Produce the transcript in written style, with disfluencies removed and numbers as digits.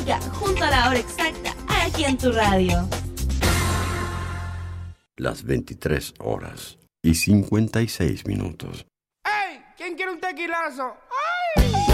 música junto a la hora exacta aquí en tu radio. Las 23:56. ¡Ey! ¿Quién quiere un tequilazo? ¡Ay!